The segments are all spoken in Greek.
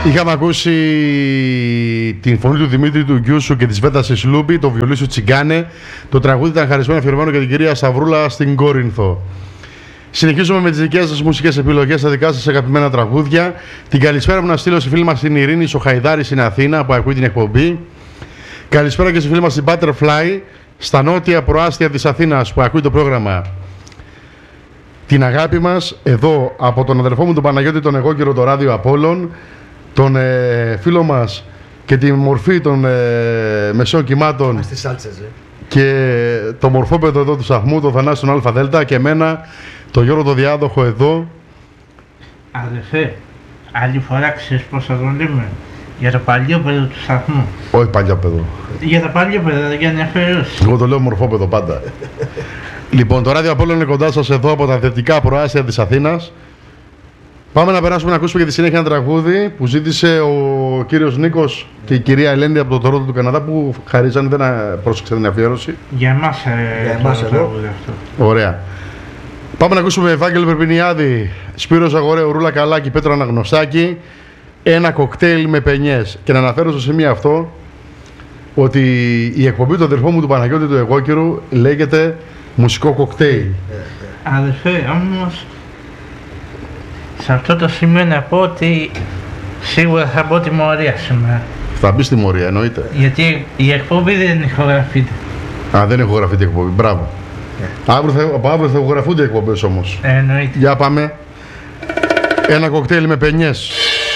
Είχαμε ακούσει την φωνή του Δημήτρη του Γκιούσου και της Βέτασης Λούμπη, το βιολί σου Τσιγκάνε. Το τραγούδι ήταν χαρισμένο αφιερωμένο για την κυρία Σταυρούλα στην Κόρινθο. Συνεχίζουμε με τις δικές σας μουσικές επιλογές, τα δικά σας αγαπημένα τραγούδια. Την καλησπέρα μου να στείλω στη φίλη μας την Ειρήνη Σοχαϊδάρη στην Αθήνα που ακούει την εκπομπή. Καλησπέρα και στη φίλη μας την Butterfly στα νότια προάστια της Αθήνας που ακούει το πρόγραμμα. Την αγάπη μας εδώ από τον αδερφό μου τον Παναγιώτη τον Εγώκυρο, το Ράδιο Απόλλων, τον φίλο μας και τη μορφή των μεσαίων κυμάτων και το μορφόπεδο εδώ του σταθμού, τον Θανάση τον ΑΔ και εμένα, τον Γιώργο το Διάδοχο εδώ. Αδερφέ, άλλη φορά ξέρεις πώς θα τον λέμε? Για το παλιόπεδο του σταθμού. Όχι παλιόπεδο. Για το παλιόπεδο, για να αφαιρώσει. Εγώ το λέω μορφόπεδο πάντα. Λοιπόν, το Ράδιο Απόλλων είναι κοντά σας εδώ από τα δυτικά προάστια της Αθήνας. Πάμε να περάσουμε να ακούσουμε για τη συνέχεια ένα τραγούδι που ζήτησε ο κύριος Νίκος και η κυρία Ελένη από το Τορόντο του Καναδά που χαρίζανε, δεν πρόσεξε την αφιέρωση. Για εμάς το τραγούδι αυτό. Ωραία. Πάμε να ακούσουμε Ευάγγελο Περπινιάδη, Σπύρο Ζαγορέου, Ρούλα Καλάκη, Πέτρο Αναγνωστάκη. Ένα κοκτέιλ με πενιές. Και να αναφέρω στο σημείο αυτό ότι η εκπομπή του αδερφού μου του Παναγιώτη του Εγώκυρου λέγεται Μουσικό Κοκτέιλ. Αδερφέ, όμως σε αυτό το σημείο να πω ότι σίγουρα θα μπω τιμωρία σήμερα. Θα μπει τιμωρία, εννοείται. Γιατί η εκπομπή δεν ηχογραφείται. Α, δεν ηχογραφείται η εκπομπή, μπράβο. Από αύριο θα ηχογραφούνται οι εκπομπές όμως. Εννοείται. Για πάμε. Ένα κοκτέιλ με πενιές.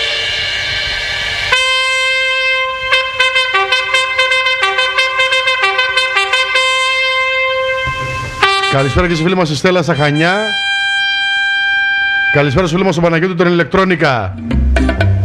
Καλησπέρα και στη φίλη μας η Στέλλα στα Χανιά. Καλησπέρα στους φίλους μας στον Παναγιώτη τον Ηλεκτρόνικα.